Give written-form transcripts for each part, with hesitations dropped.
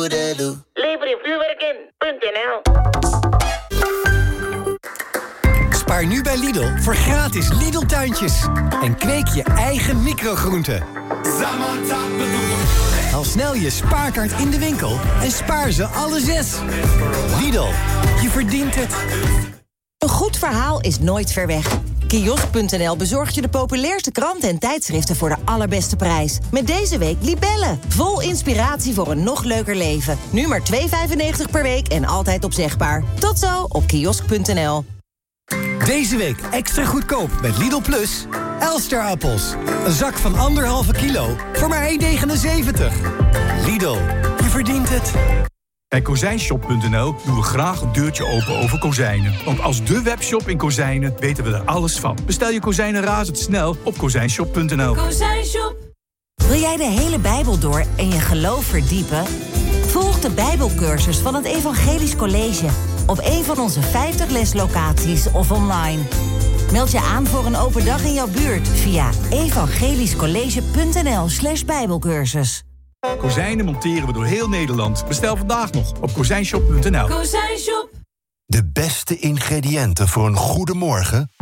Levervuurwerken.nl. Spaar nu bij Lidl voor gratis Lidl-tuintjes. En kweek je eigen microgroenten. Haal snel je spaarkaart in de winkel en spaar ze alle 6. Lidl, je verdient het. Een goed verhaal is nooit ver weg. Kiosk.nl bezorgt je de populairste kranten en tijdschriften voor de allerbeste prijs. Met deze week Libellen. Vol inspiratie voor een nog leuker leven. Nu maar €2,95 per week en altijd opzegbaar. Tot zo op kiosk.nl. Deze week extra goedkoop met Lidl Plus. Elsterappels. Een zak van 1,5 kilo voor maar €1,79. Lidl, je verdient het. Bij Kozijnshop.nl doen we graag een deurtje open over kozijnen. Want als de webshop in kozijnen weten we er alles van. Bestel je kozijnen razendsnel op Kozijnshop.nl. Kozijnshop. Wil jij de hele Bijbel door en je geloof verdiepen? Volg de Bijbelcursus van het Evangelisch College op een van onze 50 leslocaties of online. Meld je aan voor een open dag in jouw buurt via evangelischcollege.nl/bijbelcursus. Kozijnen monteren we door heel Nederland. Bestel vandaag nog op Kozijnshop.nl. Kozijnshop. De beste ingrediënten voor een goede morgen?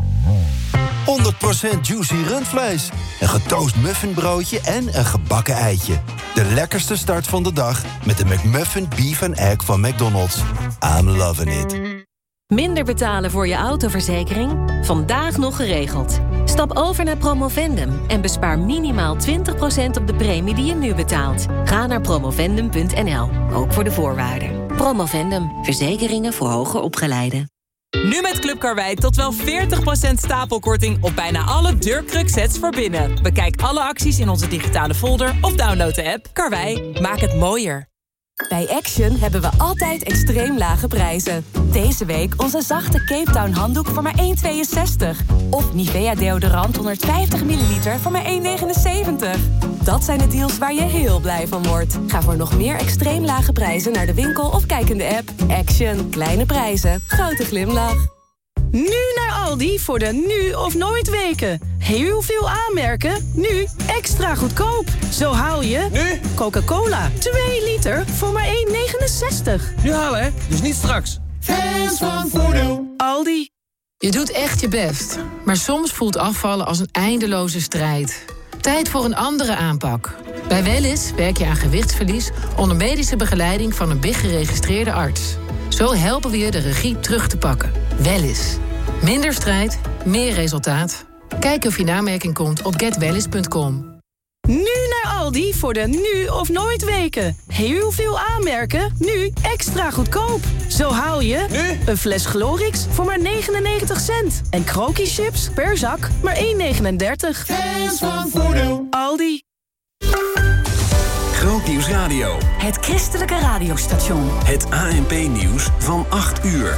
100% juicy rundvlees, een getoast muffinbroodje en een gebakken eitje. De lekkerste start van de dag met de McMuffin Beef and Egg van McDonald's. I'm loving it. Minder betalen voor je autoverzekering? Vandaag nog geregeld. Stap over naar Promovendum en bespaar minimaal 20% op de premie die je nu betaalt. Ga naar promovendum.nl, ook voor de voorwaarden. Promovendum, verzekeringen voor hoger opgeleiden. Nu met Club Karwei tot wel 40% stapelkorting op bijna alle Durkruk sets voor binnen. Bekijk alle acties in onze digitale folder of download de app. Karwei, maak het mooier. Bij Action hebben we altijd extreem lage prijzen. Deze week onze zachte Cape Town handdoek voor maar €1,62. Of Nivea deodorant 150 ml voor maar €1,79. Dat zijn de deals waar je heel blij van wordt. Ga voor nog meer extreem lage prijzen naar de winkel of kijk in de app. Action. Kleine prijzen. Grote glimlach. Nu naar Aldi voor de nu of nooit weken. Heel veel aanmerken, nu extra goedkoop. Zo haal je... Nu? Coca-Cola, 2 liter voor maar €1,69. Nu halen, hè? Dus niet straks. Fans van Voordeel. Aldi. Je doet echt je best. Maar soms voelt afvallen als een eindeloze strijd. Tijd voor een andere aanpak. Bij Wellness werk je aan gewichtsverlies onder medische begeleiding van een BIG-geregistreerde arts. Zo helpen we je de regie terug te pakken. Wellness. Minder strijd, meer resultaat. Kijk of je in aanmerking komt op getwellness.com. Nu naar Aldi voor de nu of nooit weken. Heel veel aanmerken, nu extra goedkoop. Zo haal je... Nu? Een fles Glorix voor maar 99 cent. En Kroki chips per zak maar €1,39. Fans van Voordeel. Aldi. Grootnieuws Radio. Het christelijke radiostation. Het ANP-nieuws van 8 uur.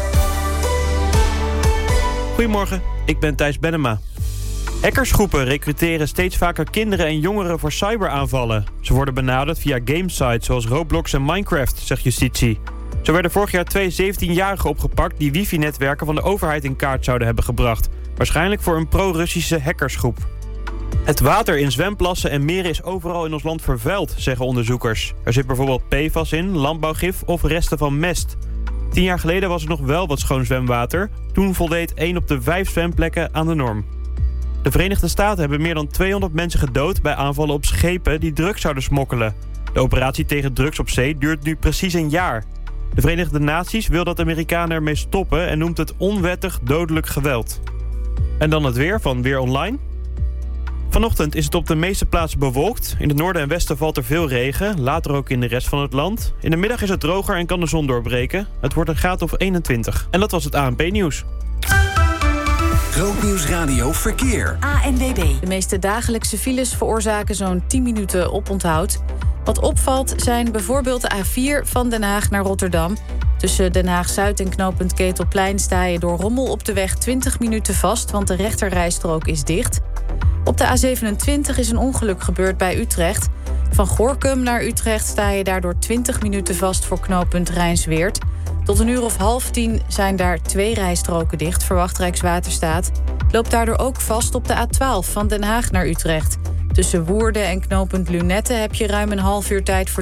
Goedemorgen, ik ben Thijs Bennema. Hackersgroepen recruteren steeds vaker kinderen en jongeren voor cyberaanvallen. Ze worden benaderd via gamesites zoals Roblox en Minecraft, zegt justitie. Zo werden vorig jaar 2 17-jarigen opgepakt die wifi-netwerken van de overheid in kaart zouden hebben gebracht. Waarschijnlijk voor een pro-Russische hackersgroep. Het water in zwemplassen en meren is overal in ons land vervuild, zeggen onderzoekers. Er zit bijvoorbeeld PFAS in, landbouwgif of resten van mest. 10 jaar geleden was er nog wel wat schoon zwemwater. Toen voldeed 1 op de 5 zwemplekken aan de norm. De Verenigde Staten hebben meer dan 200 mensen gedood bij aanvallen op schepen die drugs zouden smokkelen. De operatie tegen drugs op zee duurt nu precies een jaar. De Verenigde Naties wil dat de Amerikanen ermee stoppen en noemt het onwettig dodelijk geweld. En dan het weer van Weer Online. Vanochtend is het op de meeste plaatsen bewolkt. In het noorden en westen valt er veel regen, later ook in de rest van het land. In de middag is het droger en kan de zon doorbreken. Het wordt een graad of 21. En dat was het ANP-nieuws. Grootnieuws Radio Verkeer. ANWB. De meeste dagelijkse files veroorzaken zo'n 10 minuten oponthoud. Wat opvalt zijn bijvoorbeeld de A4 van Den Haag naar Rotterdam. Tussen Den Haag-Zuid en knooppunt Ketelplein sta je door rommel op de weg 20 minuten vast, want de rechterrijstrook is dicht. Op de A27 is een ongeluk gebeurd bij Utrecht. Van Gorinchem naar Utrecht sta je daardoor 20 minuten vast voor knooppunt Rijnsweerd. Tot 9:30 zijn daar 2 rijstroken dicht, verwacht Rijkswaterstaat. Loopt daardoor ook vast op de A12 van Den Haag naar Utrecht. Tussen Woerden en knooppunt Lunette heb je ruim een half uur tijd